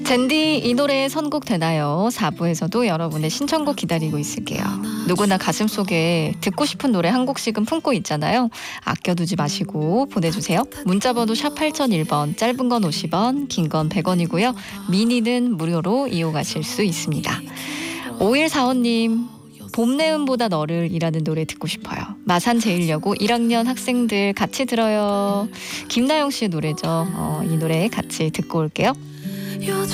젠디 이 노래 선곡 되나요? 4부에서도 여러분의 신청곡 기다리고 있을게요. 누구나 가슴속에 듣고 싶은 노래 한 곡씩은 품고 있잖아요. 아껴두지 마시고 보내주세요. 문자번호 샵 8001번, 짧은 건 50원, 긴 건 100원이고요. 미니는 무료로 이용하실 수 있습니다. 5145님, 봄내음보다 너를 이라는 노래 듣고 싶어요. 마산제일여고 1학년 학생들 같이 들어요. 김나영 씨의 노래죠. 이 노래 같이 듣고 올게요.